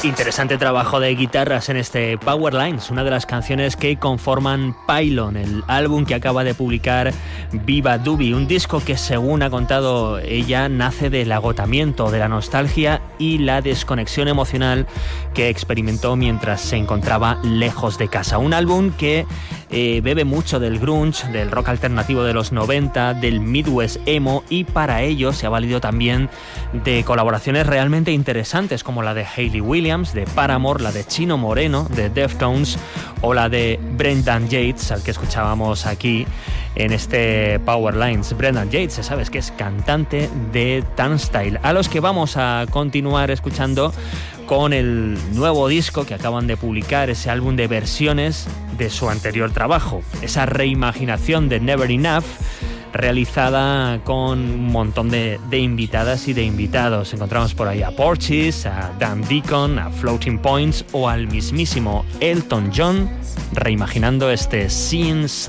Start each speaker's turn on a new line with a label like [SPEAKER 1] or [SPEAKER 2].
[SPEAKER 1] Interesante trabajo de guitarras en este Power Lines, una de las canciones que conforman Pylon, el álbum que acaba de publicar Viva Doobie, un disco que, según ha contado ella, nace del agotamiento, de la nostalgia y la desconexión emocional que experimentó mientras se encontraba lejos de casa. Un álbum que bebe mucho del grunge, del rock alternativo de los 90, del Midwest emo, y para ello se ha valido también de colaboraciones realmente interesantes como la de Hayley Williams, de Paramore, la de Chino Moreno, de Deftones, o la de Brendan Yates, al que escuchábamos aquí en este Power Lines. Brendan Yates, sabes que es cantante de Turnstile, a los que vamos a continuar escuchando con el nuevo disco que acaban de publicar, ese álbum de versiones de su anterior trabajo, esa reimaginación de Never Enough, realizada con un montón de invitadas y de invitados. Encontramos por ahí a Porches, a Dan Deacon, a Floating Points o al mismísimo Elton John reimaginando este Since